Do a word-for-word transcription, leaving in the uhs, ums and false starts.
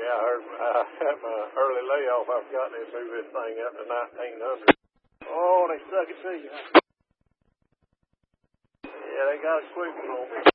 Yeah, I heard uh, at my early layoff, I forgot they moved this thing up to nineteen hundred. Oh, they stuck it to you. Yeah, they got a quick one on me.